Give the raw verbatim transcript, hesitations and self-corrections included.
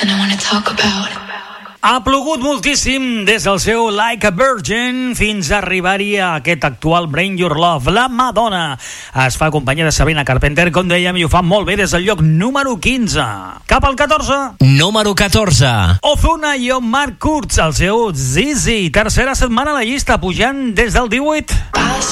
something I want to talk about. Ha plogut moltíssim des del seu Like a Virgin fins a arribar-hi a aquest actual Bring Your Love. La Madonna es fa companyia de Sabrina Carpenter, com dèiem, i ho fa molt bé des del lloc número quinze. Cap al catorze. Número catorze. Ozuna i Marc Kurtz, el seu Zizi. Tercera setmana a la llista, pujant des del divuit.